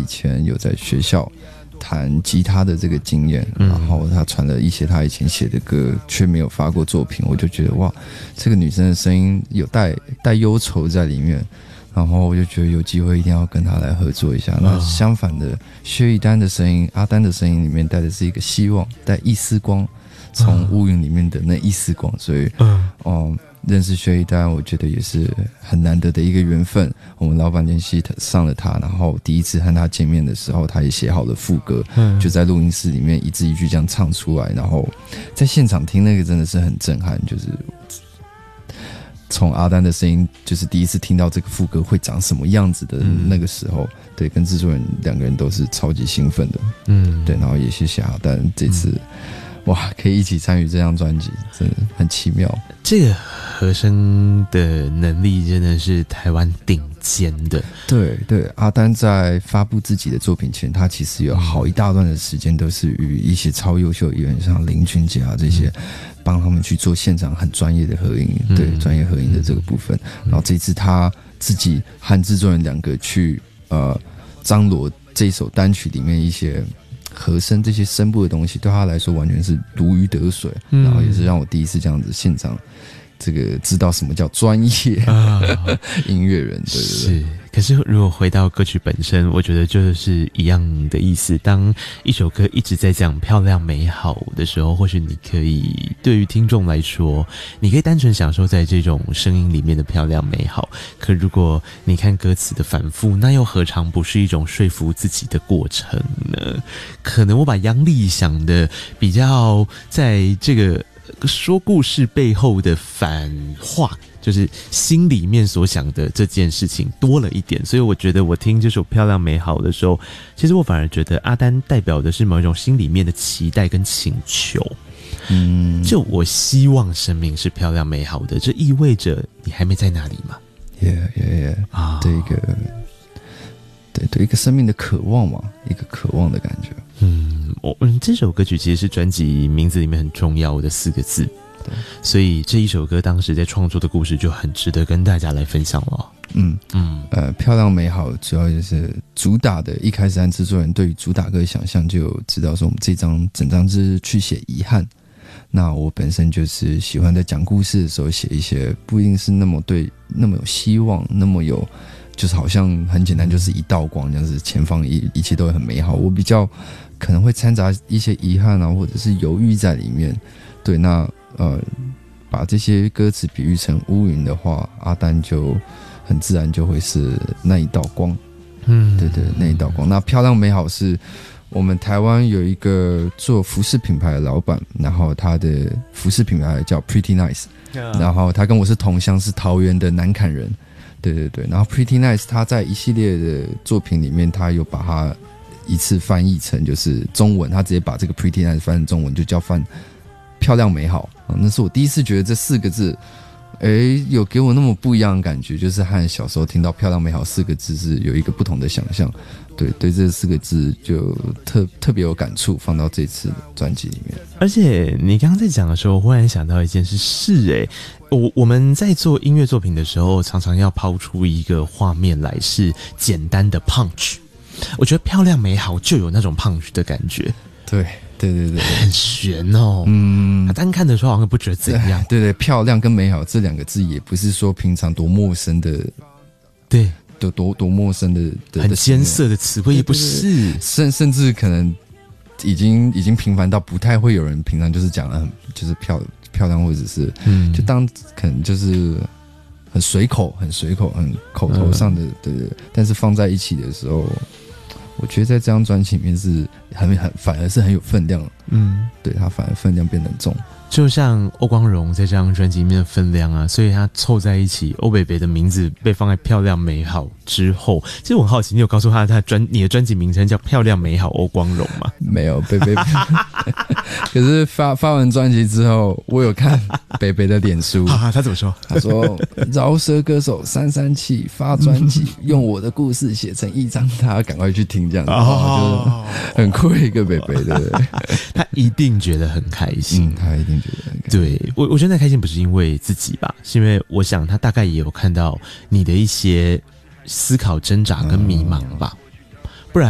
以前有在学校弹吉他的这个经验，然后他传了一些他以前写的歌却没有发过作品，我就觉得哇，这个女生的声音有带忧愁在里面，然后我就觉得有机会一定要跟她来合作一下。那相反的，薛逸丹的声音，阿丹的声音里面带的是一个希望，带一丝光，从乌云里面的那一丝光，所以认识薛逸丹，我觉得也是很难得的一个缘分。我们老板联系上了他，然后第一次和他见面的时候，他也写好了副歌，就在录音室里面一字一句这样唱出来，然后在现场听那个真的是很震撼，就是从阿丹的声音，就是第一次听到这个副歌会长什么样子的那个时候，对，跟制作人两个人都是超级兴奋的，对，然后也谢谢阿丹这次。哇，可以一起参与这张专辑，真的很奇妙。 这个和声的能力真的是台湾顶尖的。对对，阿丹在发布自己的作品前，他其实有好一大段的时间都是与一些超优秀的艺人，像林俊杰啊这些，帮他们去做现场很专业的合音，对，专业合音的这个部分。然后这次他自己和制作人两个去张罗这首单曲里面一些和声这些声部的东西，对他来说完全是如鱼得水，然后也是让我第一次这样子现场这个知道什么叫专业音乐人，对对对。 是，可是如果回到歌曲本身，我觉得就是一样的意思。当一首歌一直在讲漂亮美好的时候，或许你可以对于听众来说，你可以单纯享受在这种声音里面的漂亮美好。可如果你看歌词的反复，那又何尝不是一种说服自己的过程呢？可能我把杨丽想的比较在这个说故事背后的反话，就是心里面所想的这件事情多了一点，所以我觉得我听这首漂亮美好的时候，其实我反而觉得阿丹代表的是某一种心里面的期待跟请求。就我希望生命是漂亮美好的，这意味着你还没在那里嘛。对一个对一个生命的渴望嘛，一个渴望的感觉。这首歌曲其实是专辑名字里面很重要的4个字，所以这一首歌当时在创作的故事就很值得跟大家来分享了。漂亮美好主要就是主打的，一开始和制作人对于主打歌的想象就有知道说我们整张是去写遗憾。那我本身就是喜欢在讲故事的时候写一些不一定是那么有希望，那么有就是好像很简单，就是一道光这样子，前方一切都会很美好。我比较可能会掺杂一些遗憾啊，或者是犹豫在里面。对，那把这些歌词比喻成乌云的话，阿丹就很自然就会是那一道光。对对，那一道光。那漂亮美好是我们台湾有一个做服饰品牌的老板，然后他的服饰品牌叫 Pretty Nice， 然后他跟我是同乡，是桃园的南崁人。对对对，然后 Pretty Nice 他在一系列的作品里面，他有把它一次翻译成就是中文，他直接把这个 Pretty Nice 翻成中文，就叫漂亮美好。那是我第一次觉得这4个字有给我那么不一样的感觉，就是和小时候听到漂亮美好4个字是有一个不同的想象。对这4个字就特别有感触，放到这次专辑里面。而且你刚刚在讲的时候，我忽然想到一件事，我们在做音乐作品的时候，常常要抛出一个画面来，是简单的 punch。我觉得漂亮美好就有那种 punch 的感觉。对，很悬哦。单看的时候好像不觉得怎样。对，漂亮跟美好这2个字也不是说平常多陌生的，对，多陌生的很艰涩的词汇，也不是，甚至可能已经平凡到不太会有人平常就是讲的就是漂亮，或者是就当可能就是很随口、很口头上的，对。但是放在一起的时候，我觉得在这张专辑里面是反而是很有分量。对，它反而分量变得很重。就像欧光荣在这张专辑里面的分量啊，所以他凑在一起，欧北北的名字被放在漂亮美好之后，其实我很好奇，你有告诉他你的专辑名称叫漂亮美好欧光荣吗？没有，北北可是发完专辑之后，我有看北北的脸书，他怎么说？他说饶舌歌手337发专辑，用我的故事写成1张，大家赶快去听这样子，就是很酷一个北北，对不对？他一定觉得很开心，他一定觉得很开心。对，我觉得那开心不是因为自己吧，是因为我想他大概也有看到你的一些思考、挣扎跟迷茫吧。